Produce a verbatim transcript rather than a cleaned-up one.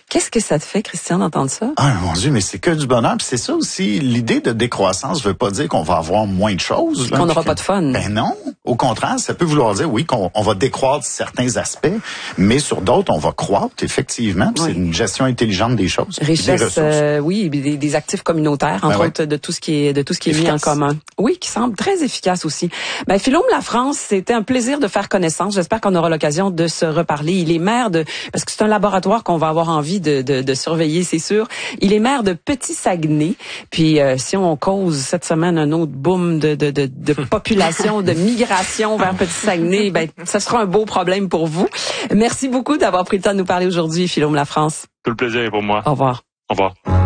Qu'est-ce que ça te fait, Christian, d'entendre ça? Ah, mon Dieu, mais c'est que du bonheur. Puis c'est ça aussi, l'idée de décroissance veut pas dire qu'on va avoir moins de choses. Qu'on n'aura pas de fun. Ben non. Au contraire, ça peut vouloir dire, oui, qu'on on va décroître certains aspects, mais sur d'autres, on va croître, effectivement. Puis oui. C'est une gestion intelligente des choses. Richesse, euh, oui, des, des actifs communautaires, entre ben autres, ouais. de tout ce qui est, de tout ce qui est efficace. Mis en commun. Oui, qui semble très efficace aussi. Ben, Philaume Lafrance, c'était un plaisir de faire connaissance. J'espère qu'on aura l'occasion de se reparler. Il est maire de, parce que c'est un laboratoire qu'on va avoir envie de, de, de surveiller, c'est sûr. Il est maire de Petit-Saguenay. Puis, euh, si on cause cette semaine un autre boom de, de, de, de population, de migration vers Petit-Saguenay, ben, ça sera un beau problème pour vous. Merci beaucoup d'avoir pris le temps de nous parler aujourd'hui, Philaume Lafrance. Tout le plaisir est pour moi. Au revoir. Au revoir.